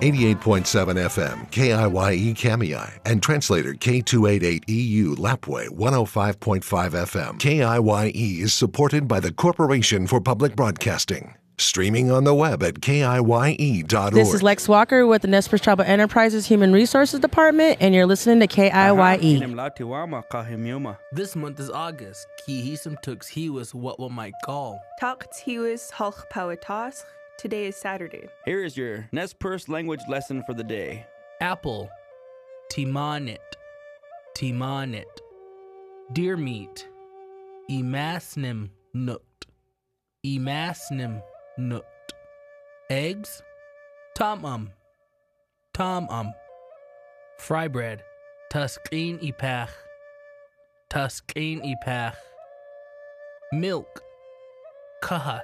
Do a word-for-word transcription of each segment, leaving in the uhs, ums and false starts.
eighty-eight point seven F M, K I Y E Kamiai, and translator K two eighty-eight E U Lapway one oh five point five F M. K I Y E is supported by the Corporation for Public Broadcasting. Streaming on the web at K I Y E dot org. This is Lex Walker with the Nez Perce Tribal Enterprises Human Resources Department, and you're listening to K I Y E. This month is August. Ki hisam tux hiwas what one might call. Talk tiwas halch pawatas. Today is Saturday. Here is your Nez Perce language lesson for the day. Apple. Timanit. Timanit. Deer meat. Emasnim nut. Emasnim nut. Eggs. Tom-um. Tom-um. Fry bread. Tuskin ipach. Tuskin ipach. Milk. Kahas.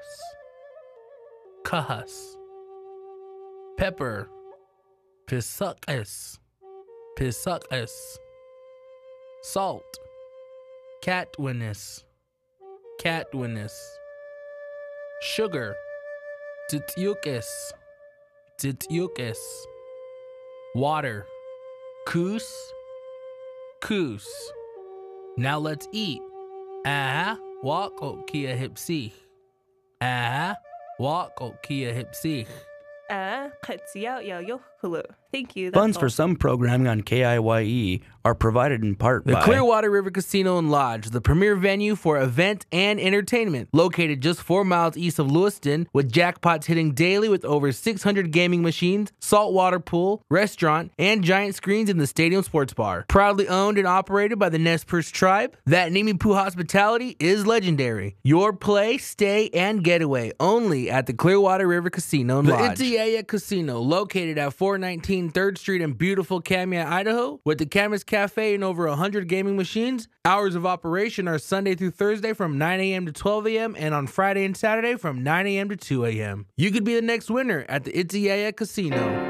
Kahas. Pepper. Pisukis. Pisukis. Salt. Catwinnis. Catwinnis. Sugar. Tityukis. Tityukis. Water. Koos. Koos. Now let's eat. Ah, walk o kia hipsich. Ah, walk o kia hipsich. Ah, katsiao yao yo hulu. Thank you. Funds for some programming on K I Y E are provided in part The by Clearwater River Casino and Lodge, the premier venue for event and entertainment, located just four miles east of Lewiston, with jackpots hitting daily with over six hundred gaming machines, saltwater pool, restaurant, and giant screens in the stadium sports bar. Proudly owned and operated by the Nez Perce tribe, that Nimipu hospitality is legendary. Your play, stay, and getaway only at the Clearwater River Casino and Lodge. The Itiaya Casino, located at four nineteen third Street in beautiful Kamiah, Idaho, with the Camas Cafe and over one hundred gaming machines. Hours of operation are Sunday through Thursday from nine a.m. to twelve a.m. and on Friday and Saturday from nine a.m. to two a.m. You could be the next winner at the Itiaya Casino.